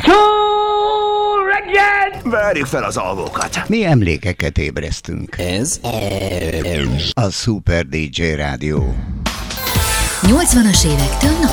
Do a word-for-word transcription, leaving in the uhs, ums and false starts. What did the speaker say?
Jó reggelt! Várjuk fel az alvókat. Mi emlékeket ébresztünk. Ez a Super dé dzsé Rádió. nyolcvanas évektől